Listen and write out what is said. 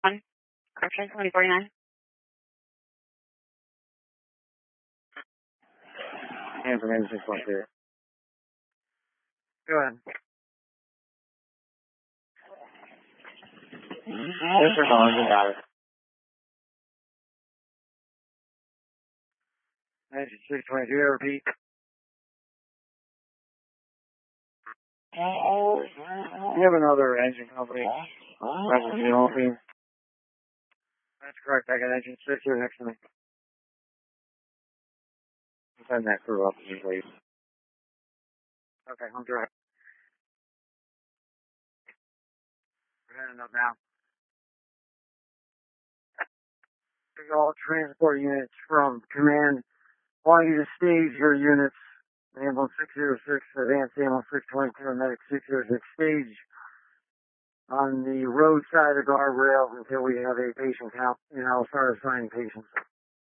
1, correction, 2049. Information 6.2. Go ahead. Mr. Collins, you got it. 622, repeat. We have another engine company. That's the whole team. That's correct. I got engine 6 here next to me. Send that crew up, please. Okay, I'm direct. We're heading up now. All transport units from command. I want you to stage your units. Ambulance 606, Advanced Ambulance 622, and Medic 606 stage on the roadside of guardrails until we have a patient count, and I'll start assigning patients.